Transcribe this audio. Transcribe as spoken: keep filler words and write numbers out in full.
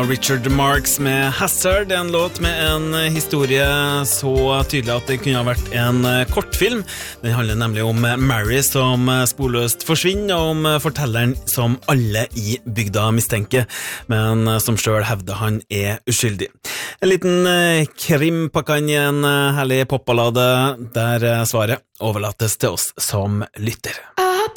var Richard Marx med Hazard, en låt med en historie så tydelig at det kunne ha vært en kortfilm. Den handler nemlig om Mary som sporløst forsvinner, og om fortelleren som alle i bygda mistenker, men som selv hevder han er uskyldig. En liten krim pakket inn i en herlig popballade, der svaret overlates til oss som lytter.